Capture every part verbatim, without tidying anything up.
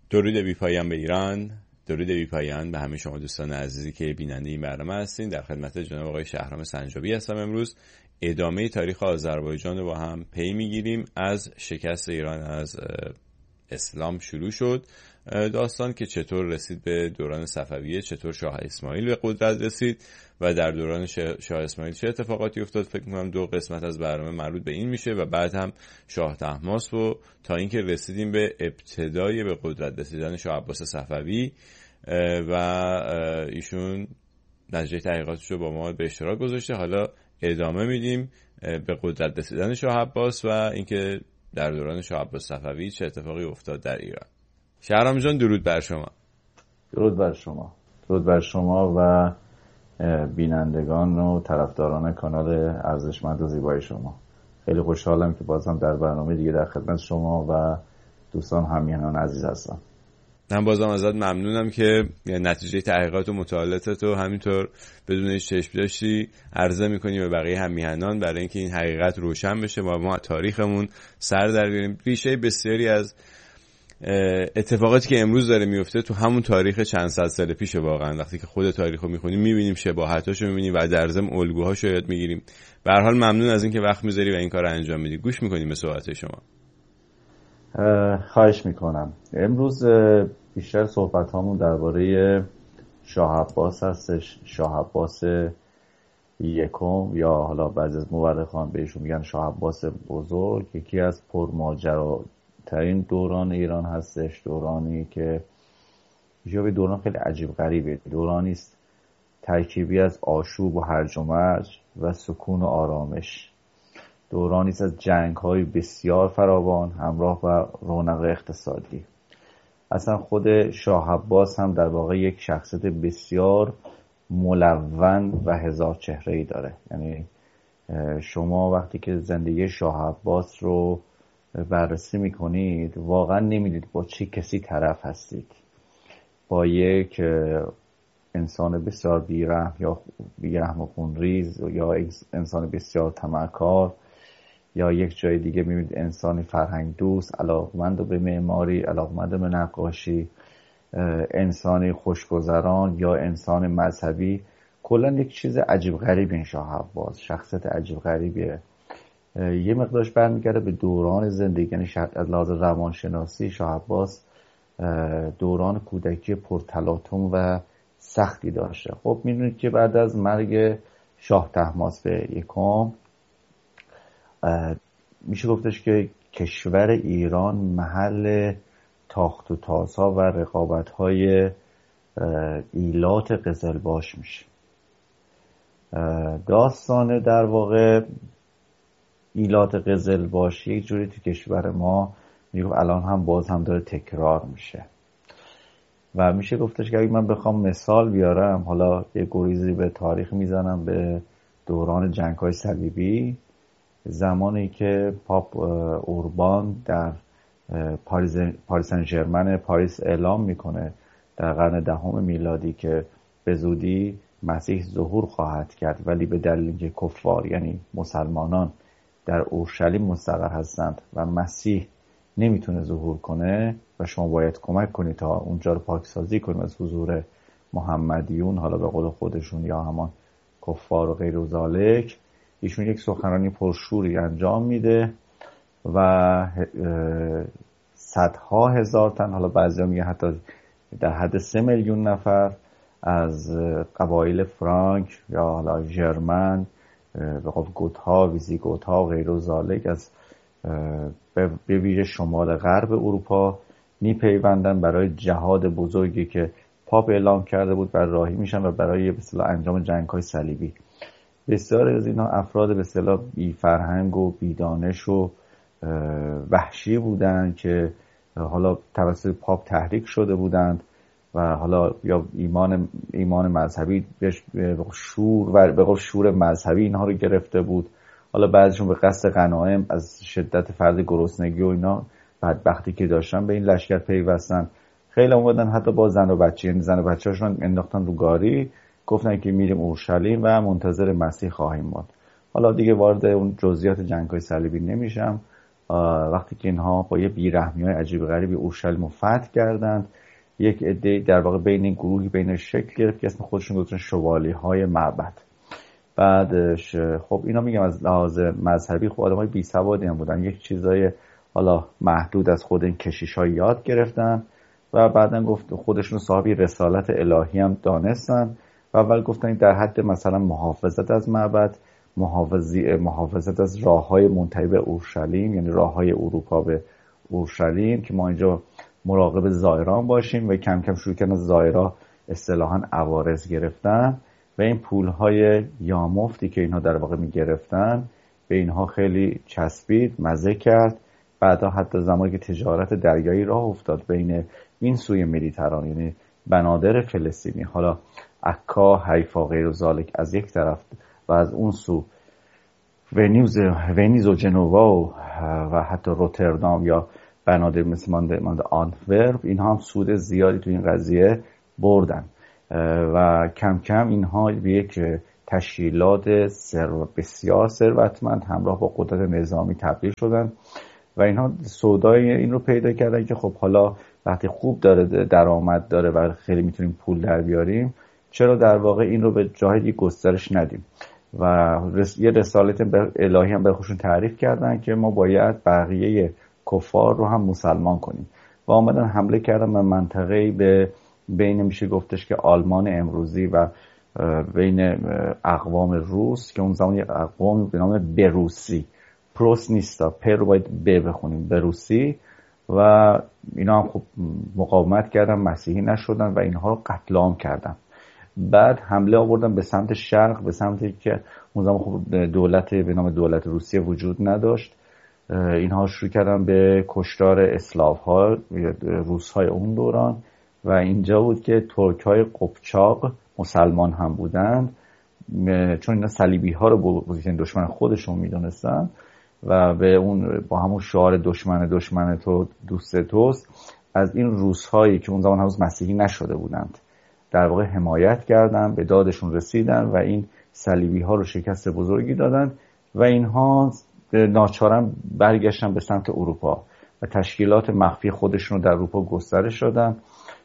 درود بی پایان به ایران، درود بی پایان به همه شما دوستان عزیزی که بیننده این برنامه هستین. در خدمت جناب آقای شهرام سنجابی هستم. امروز ادامه تاریخ آذربایجان رو با هم پی میگیریم. از شکست ایران از اسلام شروع شد داستان که چطور رسید به دوران صفویه، چطور شاه اسماعیل به قدرت رسید و در دوران شاه اسماعیل چه اتفاقاتی افتاد. فکر می‌کنم دو قسمت از برنامه مربوط به این میشه و بعد هم شاه طهماسپ و تا اینکه رسیدیم به ابتدای به قدرت رسیدن شاه عباس صفوی و ایشون نتیجه تحقیقاتش رو با ما به اشتراک گذاشته. حالا ادامه میدیم به قدرت رسیدن شاه عباس و اینکه در دوران شاه عباس صفوی چه اتفاقی افتاد در ایران. شهرام جان درود بر شما. درود بر شما. درود بر شما و بینندگان و طرفداران کانال ارزشمند و زیبای شما. خیلی خوشحالم که بازم در برنامه دیگه در خدمت شما و دوستان همیهنان عزیز هستم. من بازم ازت ممنونم که نتیجه تحقیقات و مطالعاتت رو همینطور بدون هیچ چشم داشتی عرضه میکنی به بقیه همیهنان برای اینکه این حقیقت روشن بشه و ما تاریخمون سر در بیاریم. ریشه بسیاری از اتفاقاتی که امروز داره میفته تو همون تاریخ چند صد سال پیشه. واقعا وقتی که خود تاریخ رو میخونیم میبینیم شباهتاشو میبینیم و در ضمن الگوهاشو یاد میگیریم. به هر حال ممنون از اینکه وقت میذاری و این کارو انجام میدی. گوش میکنیم به صحبت شما. خواهش میکنم. امروز بیشتر صحبت هامون درباره شاه عباس هستش. شاه عباس یکم یا حالا بعضی از مورخان بهشون میگن شاه عباس بزرگ، یکی از پرماجراترین دوران ایران هستش. دورانی که یه دوران خیلی عجیب غریبه. دورانی است ترکیبی از آشوب و هرج و مرج و سکون و آرامش. دورانی است از جنگ‌های بسیار فراوان همراه با رونق اقتصادی. اصلا خود شاه عباس هم در واقع یک شخصیت بسیار ملون و هزار چهره‌ای داره. یعنی شما وقتی که زندگی شاه عباس رو بررسی میکنید واقعا نمیدید با چه کسی طرف هستید. با یک انسان بسیار بیرحم یا بیرحم و خونریز یا انسان بسیار طمعکار، یا یک جای دیگه میبینید انسانی فرهنگ دوست، علاقمند به معماری، علاقمند به نقاشی، انسانی خوشگذران یا انسان مذهبی. کلا یک چیز عجیب غریب این شاه عباس، شخصیت عجیب غریبیه. یه مقدارش برمیگرده به دوران زندگی، یعنی از لحاظ روانشناسی شاه عباس دوران کودکی پرتلاطم و سختی داشته. خب میدونید که بعد از مرگ شاه طهماسپ یکم میشه گفتش که کشور ایران محل تاخت و تازها و رقابت‌های ایلات قزلباش میشه. داستان در واقع ایلات قزلباش یک جوری تو کشور ما میگم الان هم باز هم داره تکرار میشه و میشه گفتش که اگه من بخوام مثال بیارم، حالا یه گریزی به تاریخ میزنم به دوران جنگ‌های صلیبی، زمانی که پاپ اوربان در پاریس پاریس سن ژرمن پاریس اعلام میکنه در قرن دهم میلادی که به زودی مسیح ظهور خواهد کرد، ولی به دلیل اینکه کفار یعنی مسلمانان در اورشلیم مستقر هستند و مسیح نمیتونه ظهور کنه و شما باید کمک کنید تا اونجا رو پاکسازی کنید از حضور محمدیون، حالا به قول خودشون یا همان کفار و غیر و ذالک. ایشون یک سخنرانی پرشوری انجام میده و صدها هزار تن، حالا بعضیا میگن حتی در حد سه میلیون نفر از قبایل فرانک یا حالا ژرمن، به قول گوتها، ویزیگوتها و غیر و ذالک از به ویژه شمال غرب اروپا میپیوندن برای جهاد بزرگی که پاپ اعلام کرده بود بر راهی میشن و برای به اصطلاح انجام جنگ‌های صلیبی. بسیار از اینها افراد به اصطلاح بی فرهنگ و بی دانش و وحشی بودند که حالا توسط پاپ تحریک شده بودند و حالا یا ایمان ایمان مذهبی به شور و به قول شور مذهبی اینها رو گرفته بود. حالا بعضیشون به قصد غنایم از شدت فرد گرسنگی و اینا بدبختی که داشتن به این لشکر پیوستن. خیلی اومدن حتی با زن و بچه، یعنی زن و بچه‌هاشون انداختن رو گاری، گفتن که میریم اورشلیم و منتظر مسیح خواهیم ماند. حالا دیگه وارد اون جزئیات جنگ‌های صلیبی نمیشم. وقتی که اینها با یه بیرحمی‌های عجیب غریبی اورشلیم رو فتح کردند، یک عده در واقع بین این گروهی بین شکل گرفت که اسم خودشون گذاشتن شوالیه‌های معبد. بعدش خب اینا میگم از لحاظ مذهبی خب آدمای بی‌سوادی هم بودن، یک چیزای حالا محدود از خود این کشیش‌ها یاد گرفتن و بعدن گفت خودشون صاحب رسالت الهی هم دانستن و اول گفتن در حد مثلا محافظت از معبد، محافظی محافظت از راه‌های منتهی به اورشلیم، یعنی راه‌های اروپا به اورشلیم، که ما اینجا مراقب زائران باشیم و کم کم شروع کردن زائرا اصطلاحاً عوارض گرفتن و این پول‌های یامفتی که اینها در واقع می‌گرفتن به اینها خیلی چسبید، مزه کرد. بعدا حتی زمانی که تجارت دریایی راه افتاد بین این سوی مدیترانه، یعنی بنادر فلسطینی، حالا عکا، حیفا، غیر ذالک از یک طرف و از اون سو ونیز ونیز و جنوا و حتی روتردام یا بنادر مثل مانده مانده آنتورپ، اینها هم سود زیادی تو این قضیه بردن و کم کم اینها به یک تشکیلات سر بسیار ثروتمند همراه با قدرت نظامی تبدیل شدن و اینها سودای این رو پیدا کردن که خب حالا وقتی خوب داره درآمد داره و خیلی میتونیم پول در بیاریم، چرا در واقع این رو به جای دیگه گسترش ندیم؟ و رس... یه رسالت الهی هم به خودشون تعریف کردن که ما باید بقیه کفار رو هم مسلمان کنیم و آمدن حمله کردن به منطقه‌ای به بین میشه گفتش که آلمان امروزی و بین اقوام روس که اون زمان یک اقوام به نام بروسی، پروس نیستا، پر رو باید ب بخونیم، بروسی، و اینا هم خب مقاومت کردن، مسیحی نشدن و اینها رو قتل عام کردن. بعد حمله آوردن به سمت شرق، به سمتی که اون زمان خب دولت به نام دولت روسیه وجود نداشت. اینها شروع کردن به کشتار اسلاف ها، روس های اون دوران، و اینجا بود که ترک های قپچاق مسلمان هم بودند، چون اینا صلیبی ها رو بزرگترین دشمن خودشون میدونستن و به اون با همون شعار دشمن دشمن تو دوست توست از این روس هایی که اون زمان هنوز مسیحی نشده بودند در واقع حمایت کردن، به دادشون رسیدن و این صلیبی ها رو شکست بزرگی دادن و اینها ناچارن برگشتن به سمت اروپا و تشکیلات مخفی خودشون رو در اروپا گسترش دادن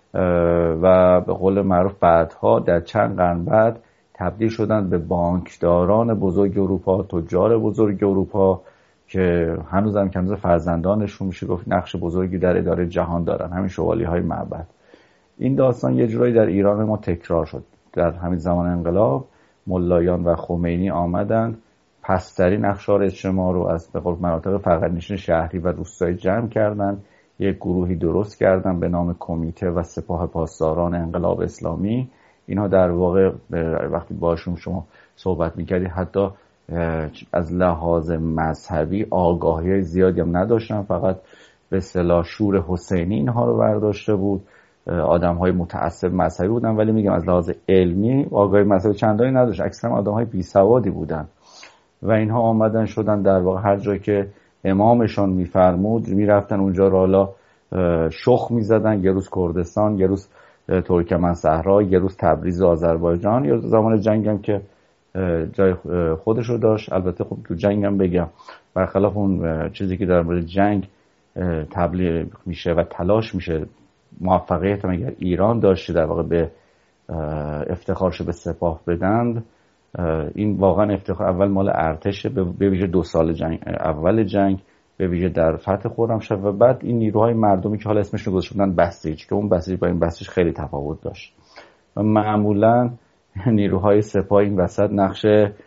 و به قول معروف بعدها در چند قرن بعد تبدیل شدن به بانکداران بزرگ اروپا، تجار بزرگ اروپا که هنوزم که هنوز فرزندانشون میشه گفت نقش بزرگی در اداره جهان دارن، همین شوالی های معبد. این داستان یه جورایی در ایران ما تکرار شد. در همین زمان انقلاب ملایان و خمینی آمدن پسترین اقشار اجتماع رو از به قول مناطق فقیرنشین شهری و روستایی جمع کردن، یک گروهی درست کردن به نام کمیته و سپاه پاسداران انقلاب اسلامی. اینها در واقع وقتی باشون شما صحبت میکردی حتی از لحاظ مذهبی آگاهی زیادی هم نداشتن، فقط به اصطلاح شور حسینی اینها رو برداشته بود، آدم های متعصب مذهبی بودن، ولی میگم از لحاظ علمی آگاهی مذهبی چندانی نداشت، اکثرا آدم های بی سوادی بودن و اینها آمدن شدن در واقع هر جا که امامشان میفرمود میرفتن اونجا رو حالا شخ میزدن، یه روز کردستان، یه روز ترکمن صحرا، یه روز تبریز و آذربایجان. یا زمان جنگ هم که جای خودش رو داشت. البته خب تو جنگ هم بگم برخلاف اون چیزی که در مورد جنگ تبلیغ میشه و تلاش میشه، موفقیت هم اگر ایران داشته در واقع به افتخارش به سپاه بدند، این واقعا افتخار اول مال ارتش، به ویژه دو سال جنگ اول جنگ، به ویژه در فتح خرمشاه، و بعد این نیروهای مردمی که حالا اسمش رو گذاشته بودن بسیج، که اون بسیج با این بسیج خیلی تفاوت داشت و معمولا نیروهای سپاه این وسط نقش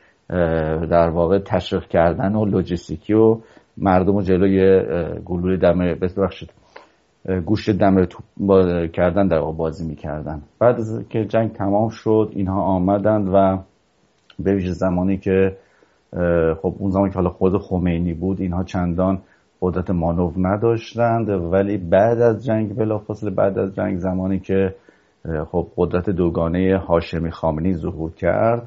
در واقع تشویق کردن و لوجستیکی و مردم رو جلوی گلوله دم ببخشید گوشت دم توپ کردن در واقع بازی می‌کردن. بعد از که جنگ تمام شد اینها آمدند و به ویژه زمانی که خب اون زمان که حالا خود خمینی بود اینها چندان قدرت مانور نداشتند، ولی بعد از جنگ بلافاصله بعد از جنگ زمانی که خب قدرت دوگانه هاشمی خامنه‌ای ظهور کرد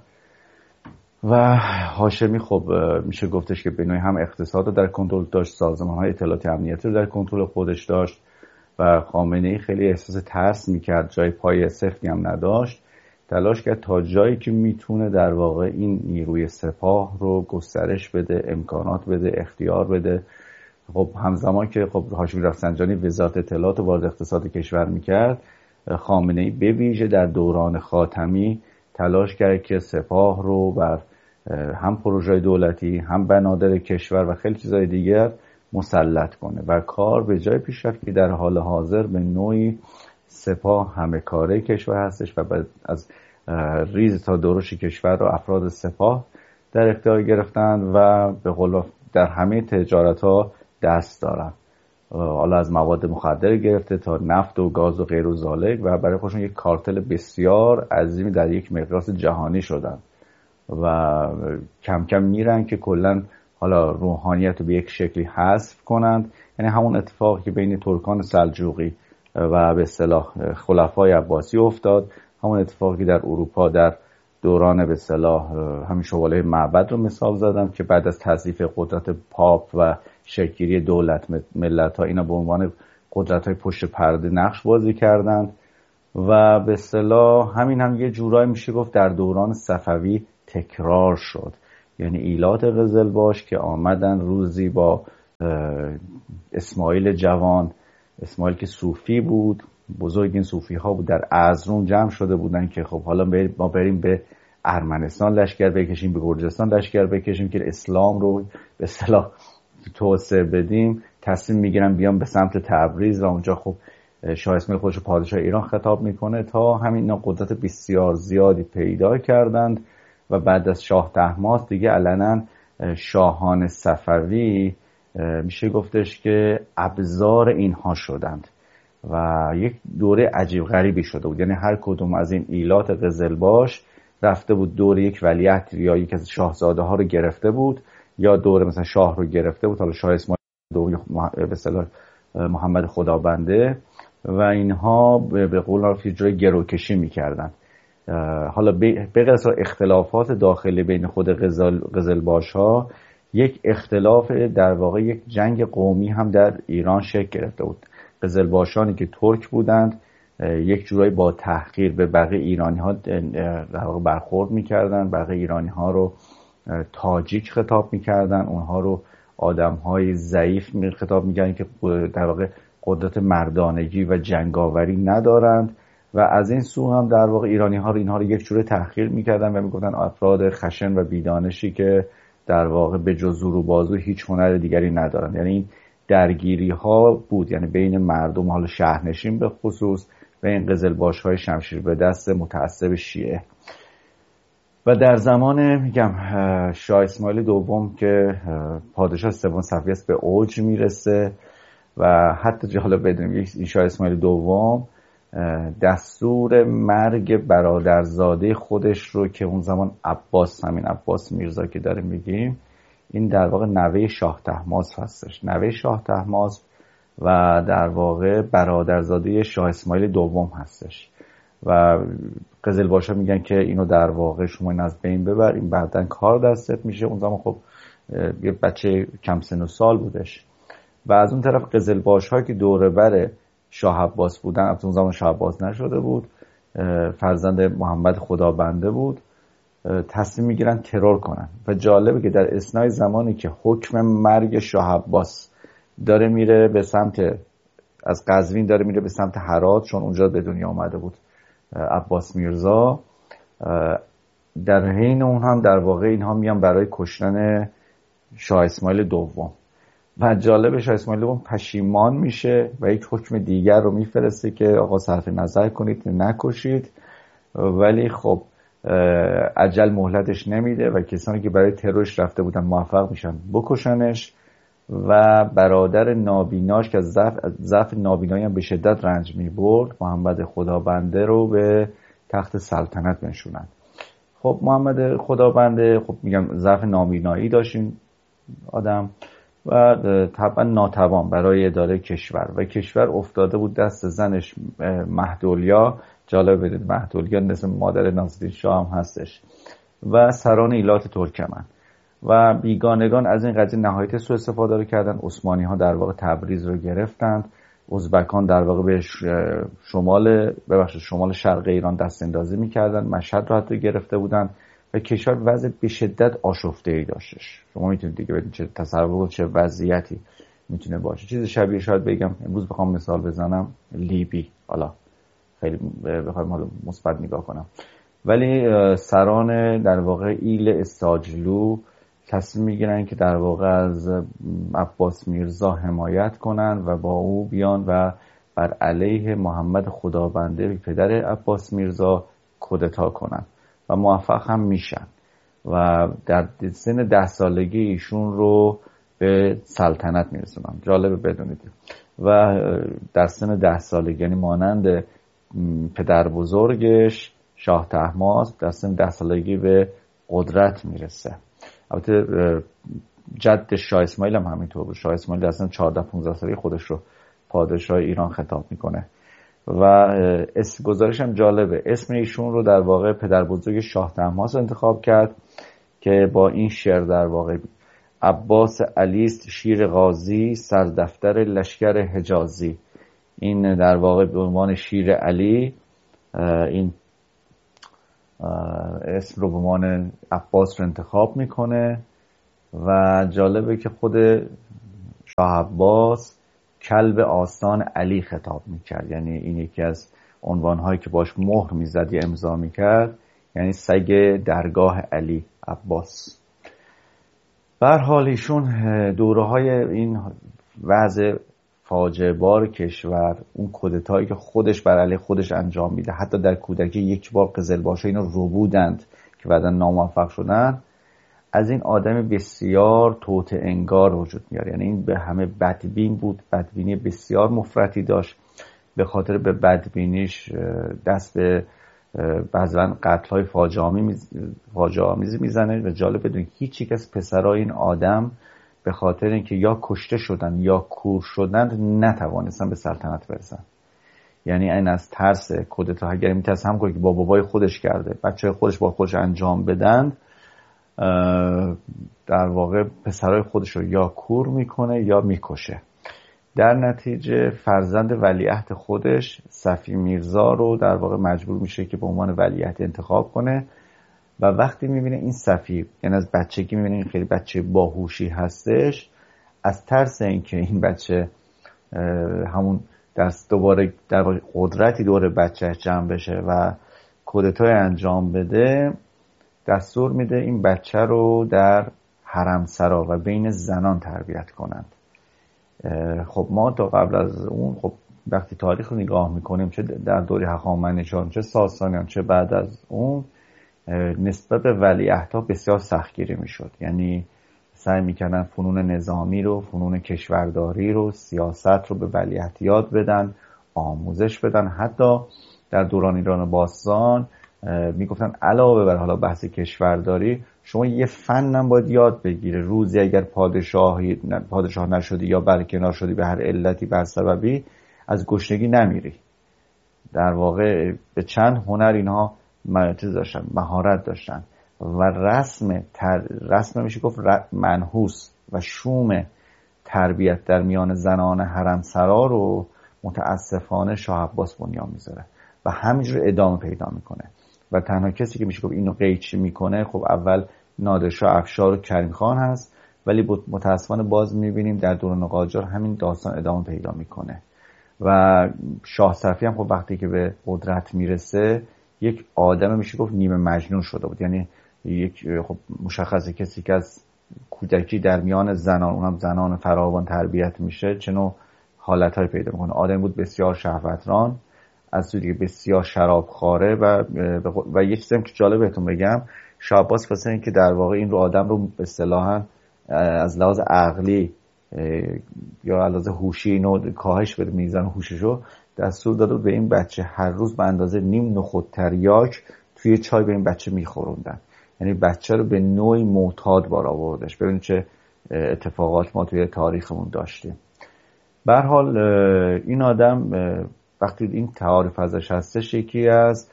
و هاشمی خب میشه گفتش که به نوعی هم اقتصاد رو در کنترل داشت، سازمان‌های اطلاعاتی امنیتی رو در کنترل خودش داشت و خامنه‌ای خیلی احساس ترس میکرد، جای پای سفتی هم نداشت، تلاش کرد تا جایی که میتونه در واقع این نیروی سپاه رو گسترش بده، امکانات بده، اختیار بده خب همزمان که خب هاشمی رفسنجانی وزارت اطلاعات و وارد اقتصاد کشور میکرد، خامنه‌ای به ویژه در دوران خاتمی تلاش کرد که سپاه رو بر هم پروژه دولتی، هم بنادر کشور و خیلی چیزای دیگر مسلط کنه و کار به جای پیش رفت که در حال حاضر به نوعی سپاه همه کاره کشور هستش و از ریز تا درشت کشور رو افراد سپاه در اختیار گرفتن و به قول در همه تجارت ها دست دارن، حالا از مواد مخدر گرفته تا نفت و گاز و غیر و ذالک، و برای خودشون یک کارتل بسیار عظیمی در یک مقیاس جهانی شدن و کم کم میرن که کلا حالا روحانیت رو به یک شکلی حذف کنند. یعنی همون اتفاقی که بین ترکان سلجوقی و به اصطلاح خلفای عباسی افتاد، همون اتفاقی در اروپا در دوران به اصطلاح همین شوالیه معبد رو مثال زدم که بعد از تضعیف قدرت پاپ و شکل‌گیری دولت ملت ها اینا به عنوان قدرت های پشت پرده نقش بازی کردند و به اصطلاح همین هم یه جورایی میشه گفت در دوران صفوی تکرار شد. یعنی ایلات قزلباش که آمدن روزی با اسماعیل جوان، اسماعیل که صوفی بود، بزرگ این صوفی ها بود، در ازرون جمع شده بودن که خب حالا ما بریم به ارمنستان لشکر بکشیم، به گرجستان لشکر بکشیم که اسلام رو به اصطلاح توسعه بدیم. تصمیم میگیرن بیان به سمت تبریز و اونجا خب شاه اسماعیل خودش پادشاه ایران خطاب میکنه تا همین قدرت بسیار زیادی پیدا کردند و بعد از شاه طهماسب دیگه علنا شاهان صفوی میشه گفتش که ابزار اینها شدند و یک دوره عجیب غریبی شده بود. یعنی هر کدوم از این ایلات قزلباش رفته بود دوره یک ولیعهد یا یک از شاهزاده ها رو گرفته بود، یا دوره مثلا شاه رو گرفته بود، حالا شاه اسماعیل دوم به اصطلاح محمد خدابنده، و اینها به قول معروف یه جوری گروکشی میکردن. حالا به غیر از اختلافات داخلی بین خود قزل قزلباش ها، یک اختلاف در واقع یک جنگ قومی هم در ایران شکل گرفته بود. قزلباشانی که ترک بودند یک جورایی با تحقیر به بقیه ایرانی ها در واقع برخورد میکردن، بقیه ایرانی ها رو تاجیک خطاب میکردن، اونها رو آدم های ضعیف خطاب میکردن که در واقع قدرت مردانگی و جنگاوری ندارند، و از این سو هم در واقع ایرانی ها رو اینها رو یک جوره تحقیر میکردن و میگفتن افراد خشن و بیدانشی که در واقع به جز زور و بازو هیچ هنر دیگری ندارن. یعنی این درگیری ها بود، یعنی بین مردم حالا شهرنشین به خصوص و این قزلباش های شمشیر به دست متعصب شیعه. و در زمان میگم شاه اسماعیل دوم که پادشاه سوم صفوی است به اوج میرسه و حتی جالب بدونیم این شاه اسماعیل دوم دستور مرگ برادرزاده خودش رو که اون زمان عباس، همین عباس میرزا که داره میگیم، این در واقع نوه شاه طهماسب هستش، نوه شاه طهماسب و در واقع برادرزاده شاه اسماعیل دوم هستش و قزلباشا میگن که اینو در واقع شما این از بین ببر، این بعدن کار دستت میشه. اون زمان خب یه بچه کم سن و سال بودش. و از اون طرف قزلباشا که دوره بر شاه عباس بودن، البته اون زمان شاه عباس نشده بود، فرزند محمد خدابنده بود، تصمیم میگیرن ترور کنن. و جالبه که در اثنای زمانی که حکم مرگ شاه عباس داره میره به سمت از قزوین داره میره به سمت هرات، چون اونجا به دنیا آمده بود عباس میرزا، در حین اون هم در واقع اینها میان برای کشتن شاه اسماعیل دوم. و جالب شاه اسماعیل دوم پشیمان میشه و یک حکم دیگر رو میفرسته که آقا صرف نظر کنید نکشید، ولی خب اجل مهلتش نمیده و کسانی که برای ترورش رفته بودن موفق میشن بکشنش و برادر نابیناش که از ضعف ضعف نابینایی هم به شدت رنج میبرد، محمد خدابنده رو به تخت سلطنت بنشونن. خب محمد خدابنده خب میگم ضعف نابینایی داشتین آدم و طبعا ناتوان برای اداره کشور و کشور افتاده بود دست زنش مهدولیا. جالب بدید مهدولیا نسل مادر ناصرالدین شاه هم هستش و سران ایلات ترکمن و بیگانگان از این قضیه نهایت سوء استفاده رو کردن. عثمانی ها در واقع تبریز رو گرفتند، ازبکان در واقع به شمال ببخشید شمال شرق ایران دست اندازی می‌کردن، مشهد رو حتی گرفته بودن و کشور وضع به شدت آشفته‌ای داشتش. شما میتونید دیگه بدین چه تصور کنید چه وضعیتی میتونه باشه. چیز شبیه شاید بگم امروز بخوام مثال بزنم لیبی، حالا خیلی بخوام حالا مثبت نگاه کنم، ولی سران در واقع ایل استاجلو تصمیم میگیرن که در واقع از عباس میرزا حمایت کنن و با او بیان و بر علیه محمد خدابنده پدر عباس میرزا کودتا کنن و موفق هم میشن و در سن ده سالگی ایشون رو به سلطنت میرسونن. جالبه بدونید. و در سن ده سالگی، یعنی مانند پدر بزرگش شاه طهماسب، در سن ده سالگی به قدرت میرسه. البته جد شاه اسماعیل هم همینطور بود. شاه اسماعیل در سن چهارده پانزده سالگی خودش رو پادشاه ایران خطاب میکنه و اسم گذارش هم جالبه. اسم ایشون رو در واقع پدر بزرگ شاه طهماسب انتخاب کرد که با این شعر در واقع: عباس علیست شیر غازی، سردفتر لشکر حجازی. این در واقع به عنوان شیر علی این اسم رو به عنوان عباس رو انتخاب میکنه و جالبه که خود شاه عباس کلب آستان علی خطاب میکرد، یعنی این یکی از عنوانهایی که باش مهر میزد یا امضا میکرد، یعنی سگ درگاه علی عباس. به هر حال ایشون دوره های این وضع فاجعه بار کشور، اون کودتایی که خودش بر علیه خودش انجام میده، حتی در کودکی یک بار قزلباشا اینو رو بودند که بعدا ناموفق شدن، از این آدم بسیار توطئه انگار وجود میاره. یعنی این به همه بدبین بود، بدبینی بسیار مفرطی داشت. به خاطر به بدبینیش دست به بعضا قتل‌های فاجعه آمیزی میزنه و جالب بدونید هیچ یک از پسرای این آدم به خاطر اینکه یا کشته شدن یا کور شدن نتوانستن به سلطنت برسن. یعنی این از ترس کودتا، اگر میترسه هم کنه که با بابای خودش کرده، بچه خودش با خودش انجام بدن، در واقع پسرای خودش رو یا کور میکنه یا میکشه. در نتیجه فرزند ولیعهد خودش صفی میرزا رو در واقع مجبور میشه که به عنوان ولیعهد انتخاب کنه و وقتی میبینه این صفی، یعنی از بچگی میبینه این خیلی بچه باهوشی هستش، از ترس اینکه این بچه همون دست دوباره در واقع قدرتی دور بچه جمع بشه و کودتای انجام بده، دستور میده این بچه رو در حرمسرا و بین زنان تربیت کنند. خب ما تا قبل از اون، خب وقتی تاریخ رو نگاه میکنیم، چه در دوره هخامنشیان، چه ساسانیان، چه بعد از اون، نسبت به ولیعهدها بسیار سختگیری میشد. یعنی سعی میکردن فنون نظامی رو، فنون کشورداری رو، سیاست رو به ولیعهد یاد بدن، آموزش بدن. حتی در دوران ایران باستان میگفتن علاوه بر حالا بحث کشورداری، شما یه فن هم باید یاد بگیره. روزی اگر پادشاهی پادشاه نشدی یا برکنار شدی به هر علتی، بر سببی، از گشنگی نمیری. در واقع به چند هنر اینها چیز داشتن، مهارت داشتن و رسم تر... رسم میشه گفت منحوس و شوم تربیت در میان زنان حرمسرا رو متاسفانه شاه عباس بنیان میذاره و همینجور ادامه پیدا میکنه و تنها کسی که میشه گفت اینو قیچی میکنه، خب اول نادرشاه افشار و کریم خان هست، ولی متاسفانه باز میبینیم در دوران قاجار همین داستان ادامه پیدا میکنه و شاه صفی هم خب وقتی که به قدرت میرسه یک آدم میشه گفت نیمه مجنون شده بود. یعنی یک خب مشخصه کسی که از کودکی در میان زنان، اونم زنان فراوان تربیت میشه، چنو حالتهای پیدا میکنه. آدم بود بسیار شهوتران، از سوی دیگه بسیار شرابخواره و و یه چیزی هم که جالب بهتون بگم، شاه عباس واسه اینکه در واقع این رو آدم رو به اصطلاحاً از لحاظ عقلی یا از لحاظ هوشی اینو کاهش بده، میزان هوششو، دستور داده به این بچه هر روز به اندازه نیم نخود تریاک توی چای به این بچه میخوروندن. یعنی بچه رو به نوعی معتاد بار آوردش. ببینید چه اتفاقات ما توی تاریخمون داشتیم. به هر حال این آدم وقتی این تعاریف ازش هستش، یکی از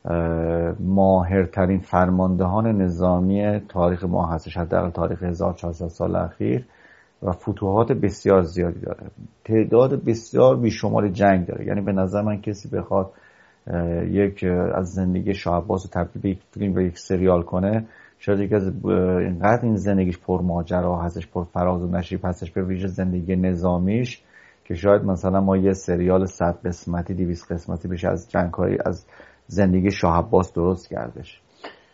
ماهرترین فرماندهان نظامی تاریخ ما هستش، حداقل تاریخ هزار و چهارصد سال اخیر، و فتوحات بسیار زیادی داره، تعداد بسیار بیشمار جنگ داره. یعنی به نظر من کسی بخواد یک از زندگی شاه عباس رو تبدیل به یک فیلم و یک سریال کنه، شاید یکی از اینقدر این زندگیش پر ماجرا هستش، پر فراز و نشیب هستش، به ویژه زندگی نظامیش، که شاید مثلا ما یه سریال صد قسمتی دویست قسمتی بشه از جنگ‌های از زندگی شاه عباس درست کردش.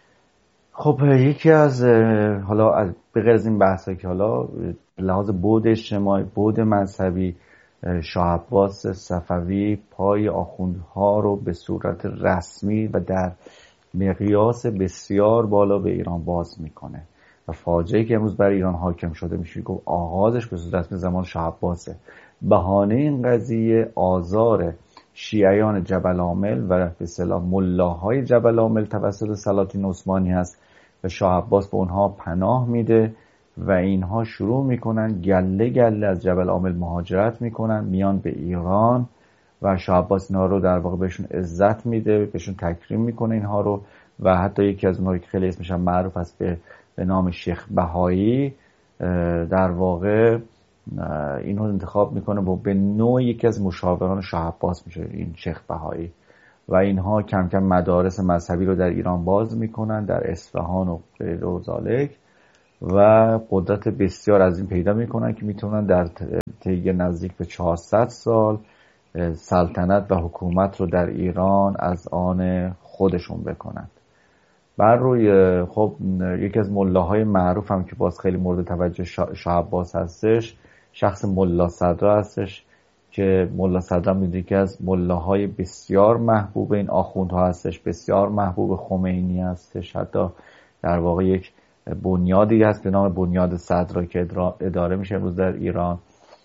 خب یکی از حالا از به غیر از این بحثایی که حالا لحاظ بود اجتماعی، بود مذهبی، شاه عباس صفوی پای آخوندها رو به صورت رسمی و در مقیاس بسیار بالا به ایران باز میکنه و فاجعه‌ای که امروز برای ایران حاکم شده میشه گفت آغازش به صورت رسمی زمان شاه عباسه. بهانه این قضیه آزار شیعیان جبل عامل و به اصطلاح ملاهای جبل عامل توسط سلاطین عثمانی هست و شاه عباس به اونها پناه میده و اینها شروع میکنن گله گله از جبل عامل مهاجرت میکنن میان به ایران و شاه عباس اینها رو در واقع بهشون عزت میده، بهشون تکریم میکنه اینها رو و حتی یکی از اونها که خیلی اسمش هم معروف است به به نام شیخ بهایی در واقع اینو انتخاب میکنه و به نوع یکی از مشاوران شاه عباس میشه این شیخ بهایی و اینها کم کم مدارس مذهبی رو در ایران باز میکنن در اصفهان و غیر و ذالک و قدرت بسیار از این پیدا میکنن که میتونن در طی نزدیک به چهارصد سال سلطنت و حکومت رو در ایران از آن خودشون بکنن. بر روی خب یکی از ملاهای معروف هم که باز خیلی مورد توجه شاه عباس هستش شخص ملا صدرا هستش که ملا صدرا میدونی که از ملاهای بسیار محبوب این آخوندها هستش، بسیار محبوب خمینی هستش، حتی در واقع یک بنیادی هست به نام بنیاد صدرا که اداره میشه امروز در ایران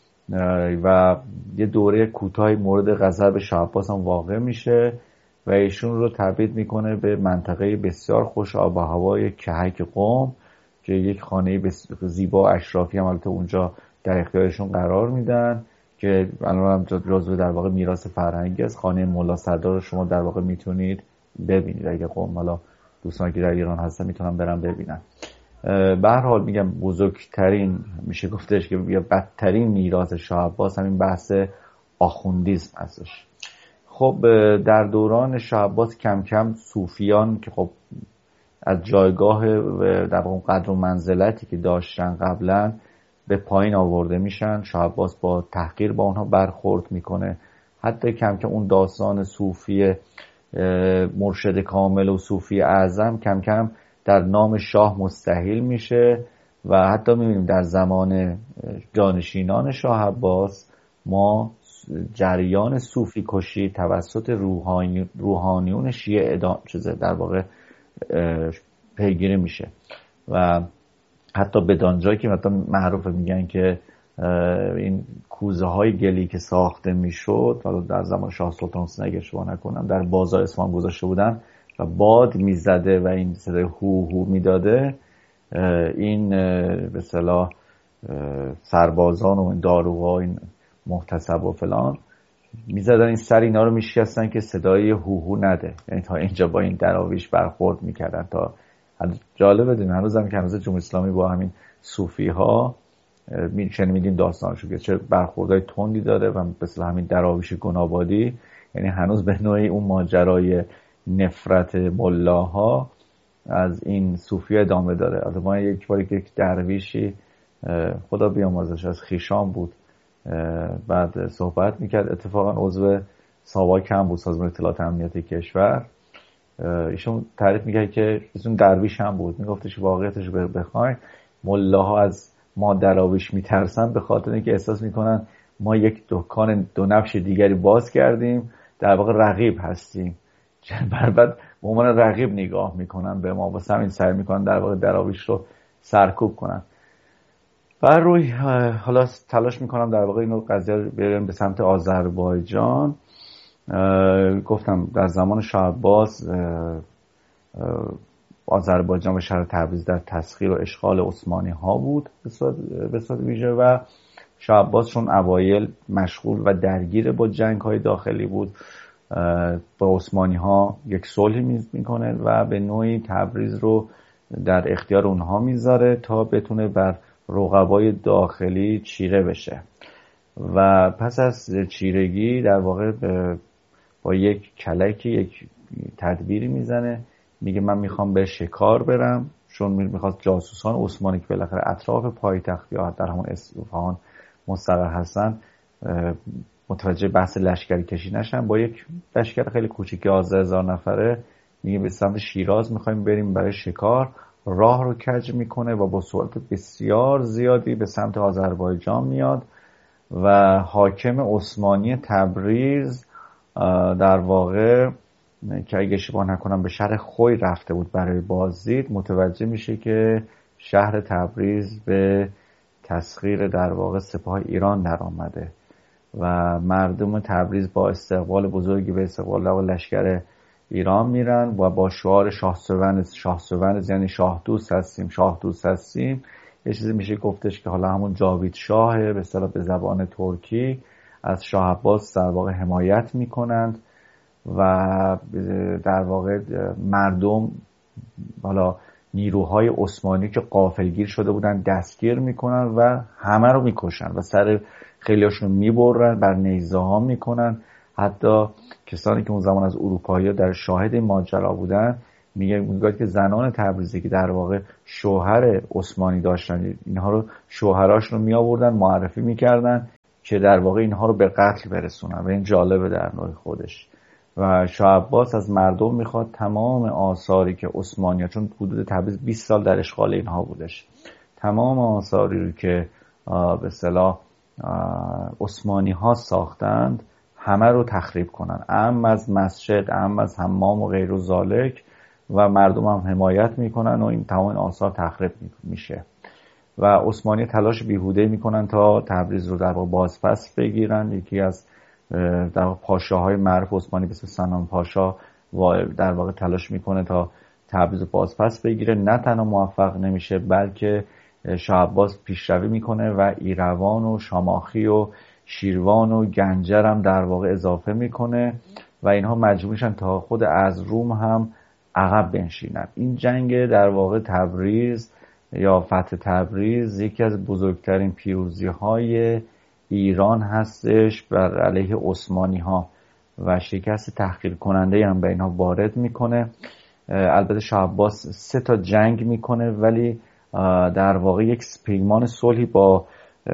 و یه دوره کوتاهی مورد غضب شاه عباس هم واقع میشه و ایشون رو تبعید میکنه به منطقه بسیار خوش آب و هوای کهک قم که یک خانه زیبا اشرافی هم البته اونجا در اختیارشون قرار میدن که الان هم جزو در واقع میراث فرهنگی است. خانه ملا صدرا رو شما در واقع میتونید ببینید اگه قم حالا دوستان که در ایران هستن میتونن برن ببینن. به هر حال میگم بزرگترین میشه گفتش که یا بدترین میراث شاه عباس همین بحث آخوندیسم هستش. خب در دوران شاه عباس کم کم صوفیان که خب از جایگاه در واقع قدر و منزلتی که داشتن قبلا به پایین آورده میشن. شاه عباس با تحقیر با اونها برخورد میکنه. حتی کم کم اون داستان صوفی مرشد کامل و صوفی اعظم کم کم در نام شاه مستحیل میشه و حتی میبینیم در زمان جانشینان شاه عباس ما جریان صوفی کشی توسط روحانی روحانیون شیعه ادام چیزه در واقع پیگیری میشه و حتی بدان جایی که مثلا معروفه میگن که این کوزه های گلی که ساخته میشد حالا در زمان شاه سلطان حسین اگه اشتباه نکنم در بازار اصفهان گذاشته بودن و باد میزده و این صدای هو هو میداده این به اصطلاح سربازان و داروها این محتسب و فلان میزدن این سر اینا رو میشکستن که صدای هو هو نده، یعنی تا اینجا با این دراویش برخورد میکردن. تا جالب بدونیم هنوز هم که هنوز جمهوری اسلامی با همین صوفی ها شنیدیم داستانشو که چه برخوردهای تندی داره و مثل همین دراویش گنابادی، یعنی هنوز به نوعی اون ماجرای نفرت ملاها از این صوفی ادامه داره. البته ما یک باری که یک درویشی خدا بیامرزش از خیشان بود بعد صحبت میکرد، اتفاقا عضو ساواک هم بود سازمان اطلاعات امنیتی کشور، ایشون تعریف میکرد که ایشون درویش هم بود، میگفتش واقعیتش رو بخواین ملاها از ما دراویش میترسن به خاطر اینکه احساس میکنن ما یک دکان دو نفش دیگری باز کردیم، در واقع رقیب هستیم، بعد به عنوان رقیب نگاه میکنن به ما، واسه همین سعی میکنن در واقع دراویش رو سرکوب کنن. بر روی حالا تلاش میکنم در واقع اینو قضیه رو بریم به سمت آذربایجان. گفتم در زمان شاه عباس آذربایجان و شهر تبریز در تسخیر و اشغال عثمانی ها بود به صورت ویژه و شاه عباس چون اوایل مشغول و درگیر با جنگ های داخلی بود با عثمانی ها یک صلحی میکنه و به نوعی تبریز رو در اختیار اونها میذاره تا بتونه بر رقبای داخلی چیره بشه و پس از چیرگی در واقع با یک کلکی یک تدبیری میزنه، میگه من میخوام به شکار برم، چون میخواست جاسوسان عثمانی که بالاخره اطراف پایتخت یا در همون اصفهان مستقر هستن متوجه بحث لشکری کشی نشن. با یک لشکر خیلی کوچیک یازده هزار نفره میگه به سمت شیراز میخوایم بریم برای شکار. راه رو کج میکنه و با سرعت بسیار زیادی به سمت آذربایجان میاد و حاکم عثمانی تبریز در واقع که اگه اشتباه نکنم به شهر خوی رفته بود برای بازدید، متوجه میشه که شهر تبریز به تسخیر در واقع سپاه ایران در آمده و مردم تبریز با استقبال بزرگی به استقبال لشکر ایران میرن و با شعار شاه سوند شاه سوند یعنی شاه دوست هستیم شاه دوست هستیم. یه چیزی میشه گفتش که حالا همون جاوید شاه به اصطلاح به زبان ترکی از شاه عباس در واقع حمایت میکنند و در واقع مردم حالا نیروهای عثمانی که غافلگیر شده بودن دستگیر میکنن و همه رو میکشن و سر خیلیاشون رو میبرن، بر نیزه ها میکنن. حتی کسانی که اون زمان از اروپایی در شاهد این ماجرا بودن میگه میگه که زنان تبریزی که در واقع شوهر عثمانی داشتن اینها رو شوهراشون رو میآوردن معرفی میکردن که در واقع اینها رو به قتل برسونن و این جالبه در نوع خودش. و شاه عباس از مردم میخواد تمام آثاری که عثمانی‌ها، چون حدود تبریز بیست سال در اشغال اینها بودش، تمام آثاری رو که به اصطلاح عثمانی‌ها ساختند همه رو تخریب کنن، ام از مسجد، ام از حمام و غیر و ذالک، و مردم هم حمایت میکنن و این تمام آثار تخریب میشه و عثمانی تلاش بیهوده میکنن تا تبریز رو در واقع بازپس بگیرن. یکی از در واقع پاشاهای معروف عثمانی به اسم سنان پاشا در واقع تلاش میکنه تا تبریز رو بازپس بگیره، نه تنها موفق نمیشه بلکه شاه عباس پیشروی میکنه و ایروان و شاماخی و شیروان و گنجر هم در واقع اضافه میکنه و اینها مجبور میشن تا خود از روم هم عقب بنشینن. این جنگ در واقع تبریز یا فتح تبریز یکی از بزرگترین پیروزی های ایران هستش بر علیه عثمانی ها و شکست تحقیر کننده هم به اینها وارد میکنه. البته شاه عباس سه تا جنگ میکنه ولی در واقع یک پیمان صلحی با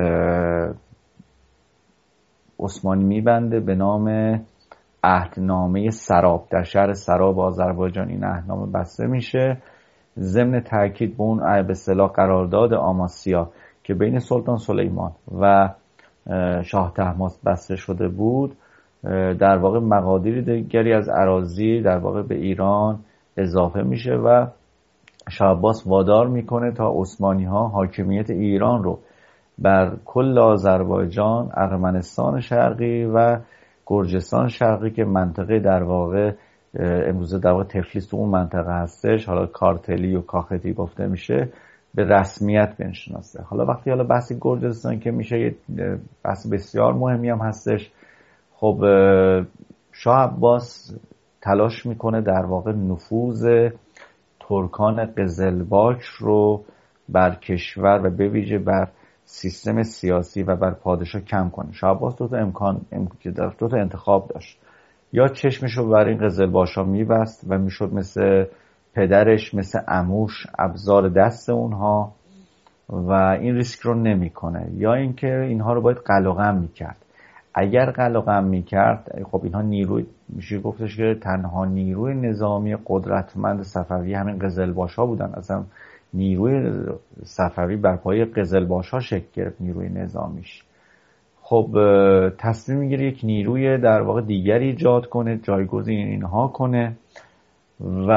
عثمانی میبنده به نام عهدنامه سراب. در شهر سراب آذربایجان این عهدنامه بسته میشه ضمن تاکید به اون به اصطلاح قرارداد آماسیا که بین سلطان سلیمان و شاه طهماسب بسته شده بود. در واقع مقادیر دیگری از اراضی در واقع به ایران اضافه میشه و شاه عباس وادار میکنه تا عثمانی ها حاکمیت ایران رو بر کل آذربایجان، ارمنستان شرقی و گرجستان شرقی که منطقه در واقع امروزه در واقع تفلیس تو اون منطقه هستش، حالا کارتلی و کاختی گفته میشه، به رسمیت بنشناسه. حالا وقتی حالا بحث گرجستان که میشه یه بحث بسیار مهمی هم هستش. خب شاه عباس تلاش میکنه در واقع نفوذ ترکان قزلباش رو بر کشور و به ویژه بر سیستم سیاسی و بر پادشاه کم کنه. شاه عباس دو تا امکان دو تا انتخاب داشت، یا چشمش رو بر این قزلباشا میبست و میشد مثل پدرش، مثل عموش ابزار دست اونها و این ریسک رو نمیکنه، یا اینکه اینها رو باید قلقم میکرد. اگر قلقم میکرد خب اینها نیروی میشه گفتش که تنها نیروی نظامی قدرتمند صفوی همین قزلباشا بودن. اصلا نیروی صفوی بر پایه قزلباشا شکل گرفت، نیروی نظامیش. خب تصمیم میگیره یک نیروی در واقع دیگری ایجاد کنه، جایگزین اینها کنه و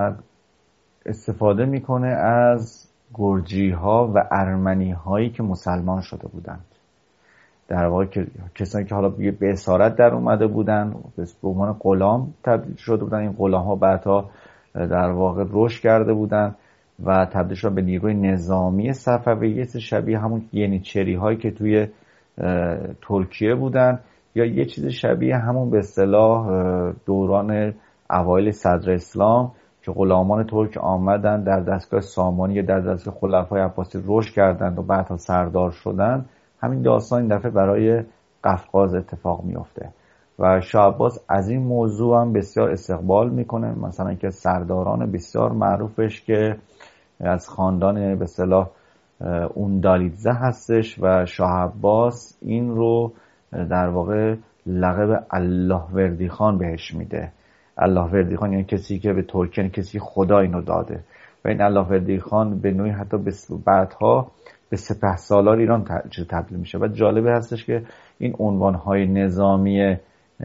استفاده میکنه از گرجی ها و ارمنی هایی که مسلمان شده بودند. در واقع کسانی که حالا به اسارت در اومده بودن به عنوان غلام تبدیل شده بودن. این غلام ها بعدها در واقع رشد کرده بودن و تبدیل شدن به نیروی نظامی صفویه، شبیه همون ینیچری هایی که توی ترکیه بودن، یا یه چیز شبیه همون به اصطلاح دوران اوایل صدر اسلام که غلامان ترک آمدن در دستگاه سامانی یا در دستگاه خلفای عباسی رشد کردند و بعدها سردار شدن. همین داستان این دفعه برای قفقاز اتفاق میفته و شاه عباس از این موضوع هم بسیار استقبال میکنه. مثلا که سرداران بسیار معروفش که از خاندان به اصطلاح اوندالیدزه هستش و شاه عباس این رو در واقع لقب الله وردی خان بهش میده. الله وردی خان یعنی کسی که به ترکیه کسی خدا اینو داده و این الله وردی خان به نوعی حتی بعدها به سپهسالار ایران تبدیل میشه. و جالبه هستش که این عنوانهای نظامی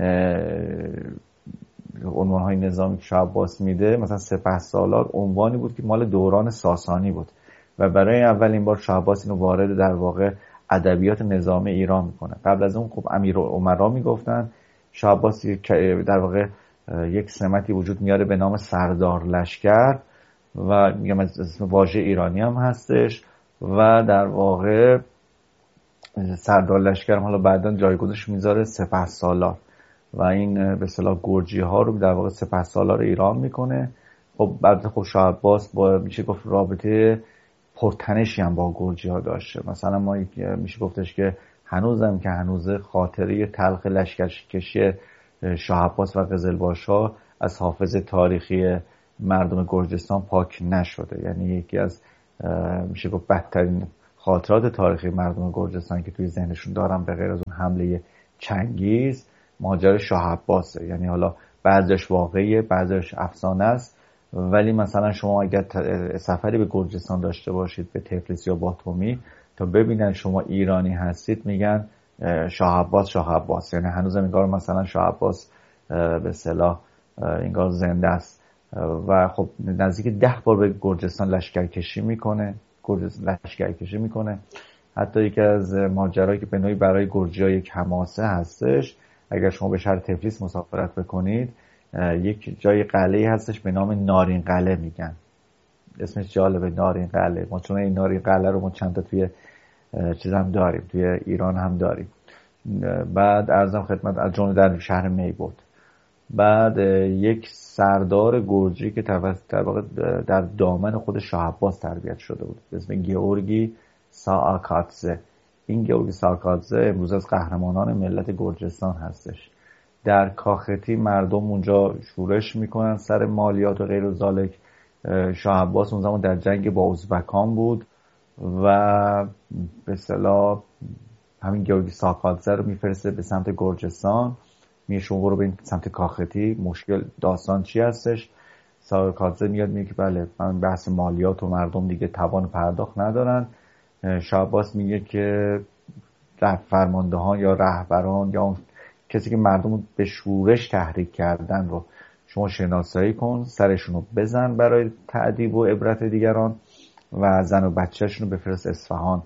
عنوانهای نظامی که شاه عباس میده، مثلا سپهسالار عنوانی بود که مال دوران ساسانی بود و برای اولین بار شاه عباس اینو وارد در واقع ادبیات نظامی ایران میکنه. قبل از اون خب امیرالامرا میگفتن، شاه عباس در واقع یک سمتی وجود میاره به نام سردار لشکر و میگم از اسم واژه ایرانی هم هستش و در واقع سردار لشکر هم حالا بعداً جایگزینش میذاره سپهسالار و این به اصطلاح گرجی ها رو در واقع سپهسالار ایران میکنه. خب بعد خب شاه عباس با میشه گفت رابطه پرتنشی هم با گرجی ها داشته. مثلا ما میشه گفتش که هنوزم که هنوز خاطره تلخ لشکرکشی شاه عباس و قزلباش‌ها از حافظه تاریخی مردم گرجستان پاک نشده. یعنی یکی از میشه گفت بدترین خاطرات تاریخی مردم گرجستان که توی ذهنشون دارن به غیر از اون حمله چنگیز، ماجرای شاه عباسه. یعنی حالا بعضیش واقعیه، بعضیش افسانه است، ولی مثلا شما اگر سفری به گرجستان داشته باشید، به تفلیس یا باتومی، تا ببینن شما ایرانی هستید میگن شاه عباس شاه عباس. یعنی هنوز انگار مثلا شاه عباس به اصطلاح انگار زنده است و خب نزدیک ده بار به گرجستان لشکرکشی میکنه گرجستان لشکرکشی میکنه. حتی یکی از ماجرایی که به نوعی برای گرجی‌ها یک حماسه هستش، اگر شما به شهر تفلیس مسافرت بکنید، یک جای قلعه‌ای هستش به نام نارین قلعه میگن. اسمش جالبه، نارین قلعه. ما چون این نارین قلعه رو ما چند تا توی چیز هم داریم، توی ایران هم داریم. بعد عرضم خدمت از جمله در شهر می بود. بعد یک سردار گرجی که در واقع در دامن خود شاه عباس تربیت شده بود به اسم گیورگی ساکاتزه. این گیورگی ساکاتزه امروز از قهرمانان ملت گرجستان هستش. در کاختی مردم اونجا شورش میکنن سر مالیات و غیر و ذالک. شاه عباس اون زمان در جنگ با ازبکان بود و به اصطلاح همین گیورگی ساکاتزه رو میفرسته به سمت گرجستان، میگه شما برو به این سمت کاختی، مشکل داستان چی هستش؟ ساکاتزه میاد میگه که بله من بحث مالیات و مردم دیگه توان پرداخت ندارن. شاه عباس میگه که فرماندهان یا رهبران یا اون کسی که مردم به شورش تحریک کردن رو شما شناسایی کن، سرشون رو بزن برای تأدیب و عبرت دیگران و زن و بچه‌شون رو بفرست اصفهان.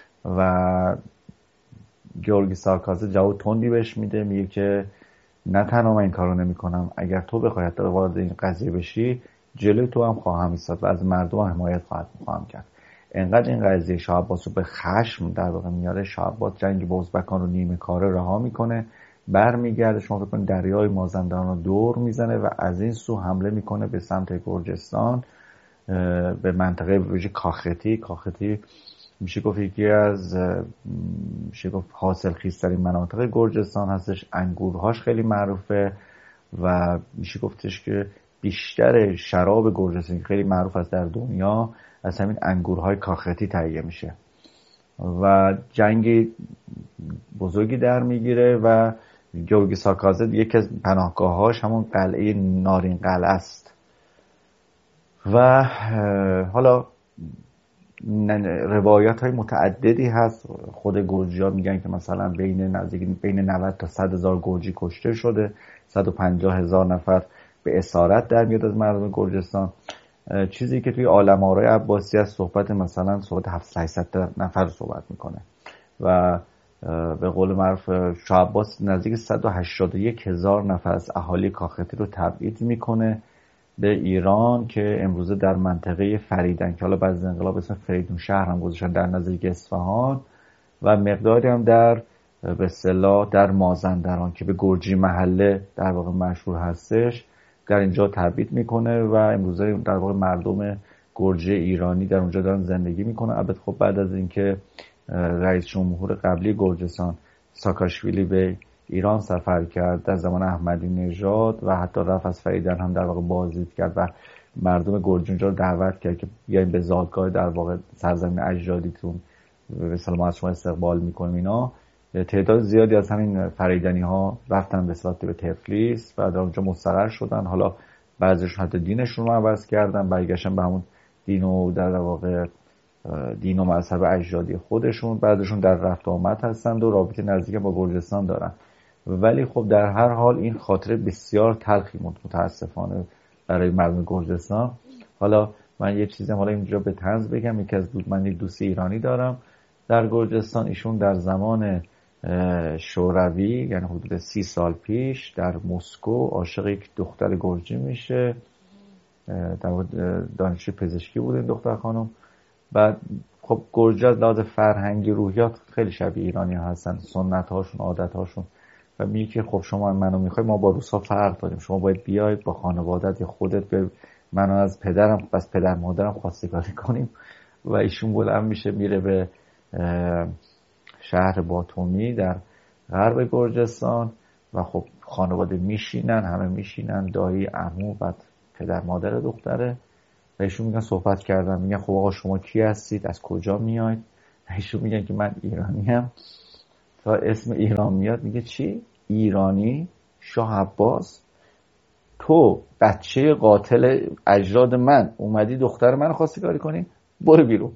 و گیورگی ساکاتزه جواب تندی بهش میده، میگه که نه تنها من این کارو نمی‌کنم، اگر تو بخوای حتی وارد این قضیه بشی جلوی تو هم خواهم ایستاد و از مردم حمایت خواهد خواهم کرد. انقدر این قضیه شاه عباس رو به خشم در واقع میاره، شاه عباس جنگ با ازبکان رو نیمه کاره رها میکنه، برمیگرده، شما فکر کنید دریای مازندران رو دور میزنه و از این سو حمله میکنه به سمت گرجستان، به منطقه ویژه کاختی. کاختی میشه گفت یکی از میشه گفت حاصلخیزترین مناطق گرجستان هستش. انگورهاش خیلی معروفه و میشه گفتش که بیشتر شراب گرجستان خیلی معروف است در دنیا از همین انگورهای کاختی تهیه میشه و جنگ بزرگی در میگیره و گیورگی ساکاتزه یکی از پناهگاهاش همون قلعه نارین قلعه است. و حالا روایات های متعددی هست. خود گرجی ها میگن که مثلا بین نزدیک بین نود تا صد هزار گرجی کشته شده، صد و پنجاه هزار نفر به اسارت در میاد از مردم گرجستان. چیزی که توی عالم آرای عباسی از صحبت مثلا صحبت هفتصد نفر صحبت میکنه و به قول معروف شاه عباس نزدیک صد و هشتاد و یک هزار نفر از اهالی کاختی رو تبعید میکنه به ایران که امروزه در منطقه فریدن که حالا بعد از انقلاب اسم فریدون شهر هم گذاشتن در نزدیک اصفهان و مقداری هم در به اصطلاح در مازندران که به گرجی محله در واقع مشهور هستش در اینجا تبعید میکنه و امروزه در واقع مردم گرجی ایرانی در اونجا دارن زندگی میکنن. البته خب بعد از اینکه رئیس جمهور قبلی گرجستان ساکاشویلی به ایران سفر کرد در زمان احمدی نژاد و حتی رفت از فریدن هم در واقع بازدید کرد و مردم گرجی اونجا رو دعوت کرد که بیاین به زادگاه در واقع سرزمین اجدادیتون به سلام از شما استقبال میکنیم. اینا تعداد زیادی از همین فریدنی ها رفتن به صورت به تفلیس و در اونجا مستقر شدن. حالا بعضیشون حتی دینشون رو عوض کردن، برگشتن به همون دین و در واقع دین و مذهب اجدادی خودشون. بعضیشون در رفت آمد هستند و رابطه نزدیک با گرجستان دارن. ولی خب در هر حال این خاطره بسیار تلخی بود متاسفانه برای مردم گرجستان. حالا من یه چیزی حالا اینجا به طنز بگم، یکی از دوست من یک دوست ایرانی دارم در گرجستان. ایشون در زمان شوروی یعنی حدود سی سال پیش در مسکو عاشق یک دختر گرجی میشه. در دانشجو پزشکی بود این دختر خانم. بعد خب گرجی از لحاظ فرهنگی روحیات خیلی شبیه ایرانی هستن، سنت هاشون، عادت هاشون. و میگه که خب شما منو میخوای، ما با روسا فرق داریم، شما باید بیاید با خانوادت یا خودت به منو از پدرم بس پدر مادرم خواستگاری کنیم. و ایشون بلند میشه میره به شهر باتومی در غرب گرجستان و خب خانواده میشینن، همه میشینن، دایی، عمو، بعد پدر مادر دختره. و ایشون میگن صحبت کردن، میگن خب آقا شما کی هستید، از کجا میاید؟ ایشون میگن که من ایرانیم. تا اسم ایران میاد میگه چی؟ ایرانی؟ شاه عباس؟ تو بچه قاتل اجداد من اومدی دختر من خواستگاری کنی؟ برو بیرون.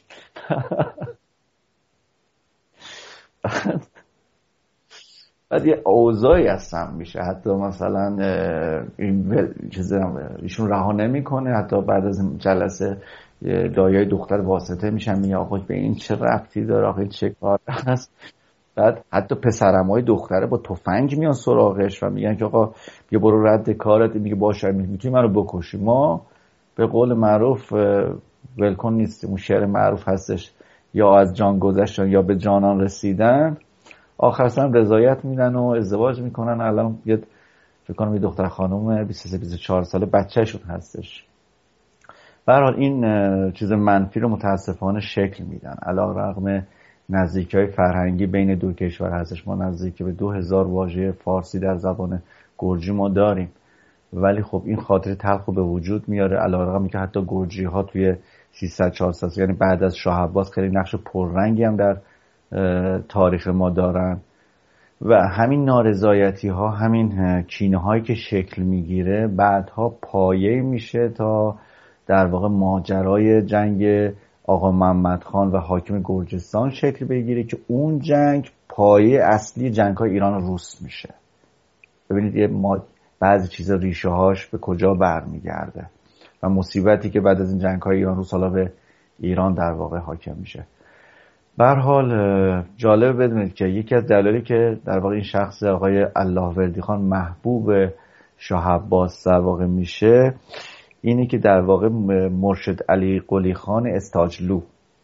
بعد یه اوضاعی هستم میشه، حتی مثلا این ایشون رها نمیکنه، حتی بعد از جلسه دایای دختر واسطه میشن، میگه آقا به این چه ربطی داره، آقا چه کار هست. بعد حتی پسرمای دختره با تفنگ میان سراغش و میگن که آقا بیا برو رد کارت. میگه باشه میتونی منو بکشی، ما به قول معروف ولکن نیستیم. اون شعر معروف هستش، یا از جان گذشتن یا به جانان رسیدن. آخر سر رضایت میدن و ازدواج میکنن. الان یه فکر کنم یه دختر خانم بیست و سه بیست و چهار ساله بچه‌شون هستش. به هر حال این چیز منفی رو متاسفانه شکل میدن. علیرغم نزدیکی‌های فرهنگی بین دو کشور هستش، ما نزدیک به دو هزار واژه فارسی در زبان گرجی ما داریم، ولی خب این خاطره تلخ به وجود میاره. علیرغم که حتی گرجی ها توی سیصد چهارصد یعنی بعد از شاه عباس خیلی نقش پررنگی هم در تاریخ ما دارن. و همین نارضایتی ها، همین کینه هایی که شکل میگیره بعدها پایه میشه تا در واقع ماجرای جنگ آقا محمد خان و حاکم گرجستان شکل بگیره که اون جنگ پایه اصلی جنگ های ایران روس میشه. ببینید یه ما بعضی چیزا ریشه هاش به کجا برمیگرده و مصیبتی که بعد از این جنگ های ایران روس حالا به ایران در واقع حاکم میشه. به هر حال جالب بدونید که یکی از دلایلی که در واقع این شخص آقای اللهوردی خان محبوب شاه عباس در واقع میشه اینه که در واقع مرشد علی قلی خان استاجلو،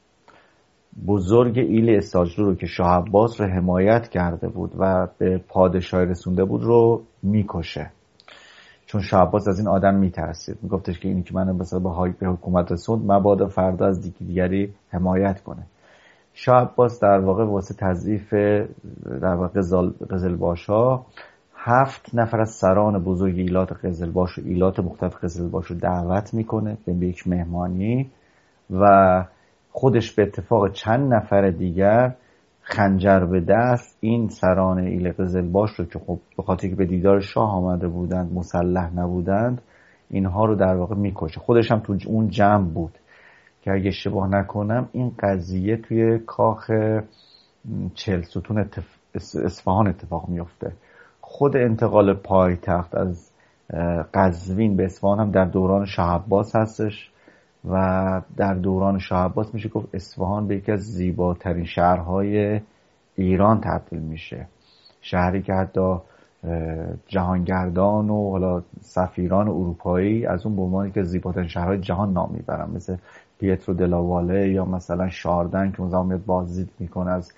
بزرگ ایل استاجلو رو که شاه عباس رو حمایت کرده بود و به پادشاهی رسونده بود رو میکشه. چون شاه عباس از این آدم میترسید، میگفتش که اینی که منو مثلا به حکومت رسوند مبادا فردا از دیگری حمایت کنه. شاه عباس در واقع واسه تضعیف در واقع قزلباش‌ها هفت نفر از سران بزرگ ایلات قزلباش و ایلات مختلف قزلباش رو دعوت میکنه به یک مهمانی و خودش به اتفاق چند نفر دیگر خنجر به دست این سران ایل قزلباش رو که خب به خاطر که به دیدار شاه آمده بودند مسلح نبودند اینها رو در واقع میکشه. خودش هم تو اون جمع بود که اگه اشتباه نکنم این قضیه توی کاخ چهل ستون اتف... اصفهان اتفاق میفته. خود انتقال پایتخت از قزوین به اصفهان هم در دوران شاه عباس هستش و در دوران شاه عباس میشه گفت اصفهان به یکی از زیباترین شهرهای ایران تبدیل میشه. شهری که حتی جهانگردان و حالا سفیران اروپایی از اون به عنوان که زیباترین شهرهای جهان نام میبرن، مثل پیترو دلاواله یا مثلا شاردن که اون زمان میاد بازدید میکنه از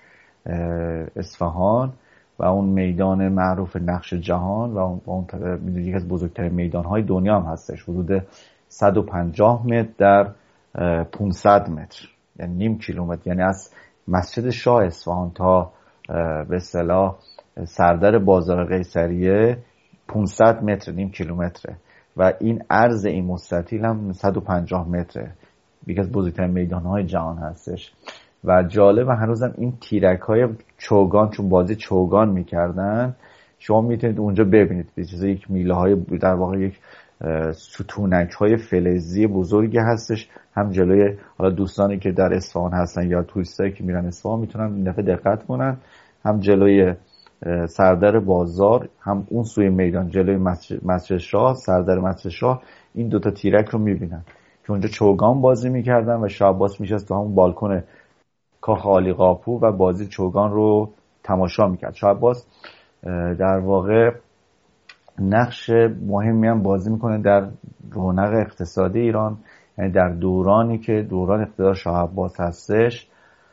اصفهان و اون میدان معروف نقش جهان و اون میدونی یکی از بزرگترین میدانهای دنیا هم هستش، حدود صد و پنجاه متر در پانصد متر، یعنی نیم کیلومتر، یعنی از مسجد شاه اصفهان تا به اصطلاح سردر بازار قیصریه پانصد متر، نیم کیلومتره و این عرض این مستطیل هم صد و پنجاه متره، یکی از بزرگترین میدان‌های جهان هستش. و جالب هنوزم این تیرک‌های چوگان، چون بازی چوگان میکردن، شما میتونید اونجا ببینید به چیز یک میله های در واقع یک ستونک های فلزی بزرگی هستش. هم جلوی، حالا دوستانی که در اصفهان هستن یا توریستایی که میرن اصفهان میتونن این دفعه دقت کنن، هم جلوی سردر بازار، هم اون سوی میدان جلوی مسجد شاه، سردر مسجد شاه، این دوتا تیرک رو میبینن که اونجا چوگان بازی میکردن و شاه عباس میشست تو همون بالکن کاخ عالی قاپو و بازی چوگان رو تماشا میکرد. شاه عباس در واقع نقش مهمی هم بازی میکنه در رونق اقتصادی ایران، یعنی در دورانی که دوران اقتدار شاه عباس هستش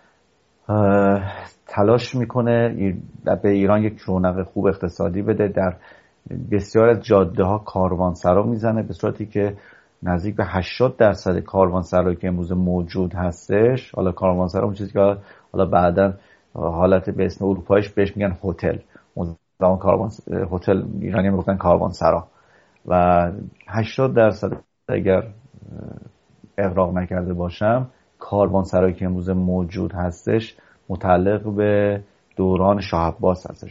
تلاش میکنه به ایران یک رونق خوب اقتصادی بده. در بسیار از جاده ها کاروانسرا میزنه، به صورتی که نزدیک به هشتاد درصد کاروانسرایی که امروز موجود هستش، حالا کاروانسرا اون چیزی که حالا بعداً حالت به اسم اروپاییش بهش میگن هتل، زمان کاروان هتل ایرانی میگفتن کاروانسرا، و هشتاد درصد اگر اغراق نکرده باشم کاروانسرایی که امروز موجود هستش متعلق به دوران شاه عباس هستش.